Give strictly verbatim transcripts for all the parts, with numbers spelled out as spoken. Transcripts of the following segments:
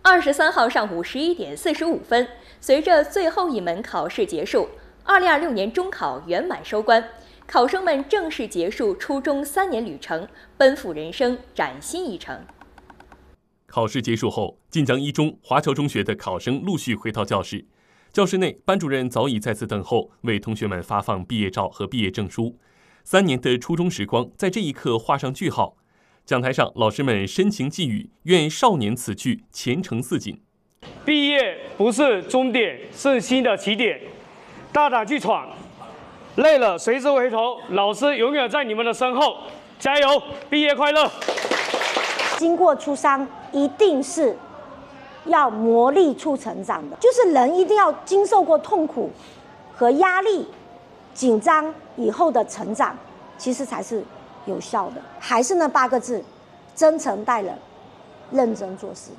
二十三号上午十一点四十五分，随着最后一门考试结束，二零二六年中考圆满收官，考生们正式结束初中三年旅程，奔赴人生崭新一程。 考试结束后，晋江一中、华侨中学的考生陆续回到教室，教室内班主任早已在此等候，为同学们发放毕业照和毕业证书。三年的初中时光在这一刻画上句号。讲台上，老师们深情寄语，愿少年此去，前程似锦。 毕业不是终点，是新的起点。大胆去闯，累了随时回头，老师永远在你们的身后，加油！毕业快乐！ 经过初三，一定是要磨砺出成长的，就是人一定要经受过痛苦和压力、紧张以后的成长，其实才是有效的。还是那八个字：真诚待人，认真做事。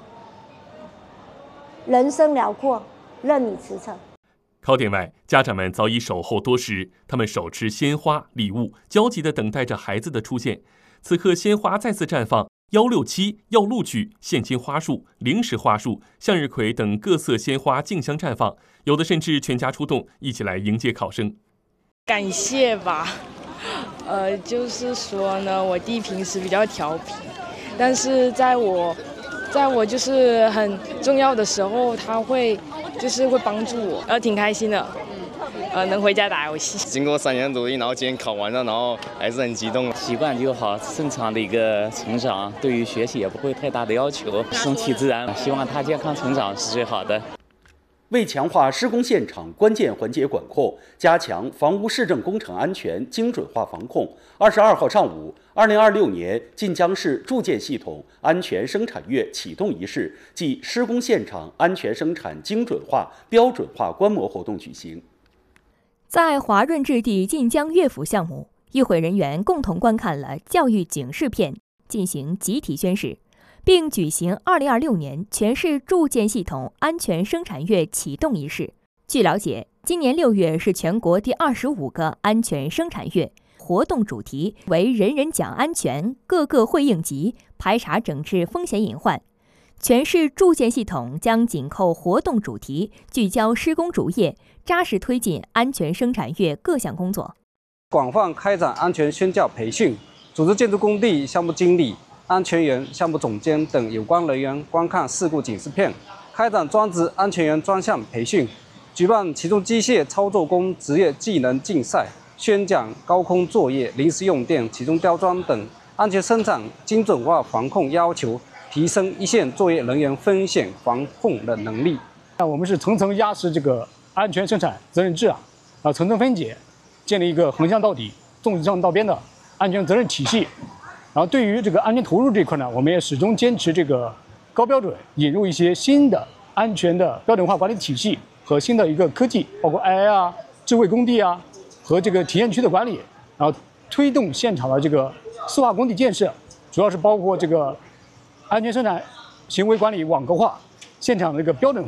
人生辽阔，任你驰骋。 考点外，家长们早已守候多时，他们手持鲜花、礼物，焦急地等待着孩子的出现。此刻，鲜花再次绽放，幺六七要录取、现金花束、零食花束、向日葵等各色鲜花竞相绽放，有的甚至全家出动，一起来迎接考生。 感谢吧。呃，就是说呢，我弟平时比较调皮，但是在我，在我就是很重要的时候，他会就是会帮助我，呃，挺开心的，呃，能回家打游戏。 经过三年努力，然后今天考完了，然后还是很激动。 习惯就好，正常的一个成长，对于学习也不会太大的要求，顺其自然。希望他健康成长是最好的。 为强化施工现场关键环节管控，加强房屋市政工程安全精准化防控，二十二号上午，二零二六年晋江市住建系统安全生产月启动仪式暨施工现场安全生产精准化标准化观摩活动举行。 在华润置地晋江乐府项目，与会人员共同观看了教育警示片，进行集体宣誓，并举行二零二六年全市住建系统安全生产月启动仪式。据了解，今年六月是全国第二十五个安全生产月，活动主题为人人讲安全，个个会应急，排查整治风险隐患。全市住建系统将紧扣活动主题，聚焦施工主业，扎实推进安全生产月各项工作， 广泛开展安全宣教培训，组织建筑工地项目经理、安全员、项目总监等有关人员观看事故警示片，开展专职安全员专项培训，举办起重机械操作工职业技能竞赛，宣讲高空作业、临时用电、起重吊装等安全生产精准化防控要求，提升一线作业人员风险防控的能力。 那我们是层层压实这个安全生产责任制啊，啊层层分解，建立一个横向到底、纵向到边的安全责任体系。然后对于这个安全投入这一块呢，我们也始终坚持这个高标准，引入一些新的安全的标准化管理体系和新的一个科技，包括 A I 啊、智慧工地啊和这个体验区的管理，然后推动现场的这个四化工地建设，主要是包括这个安全生产行为管理网格化、现场的这个标准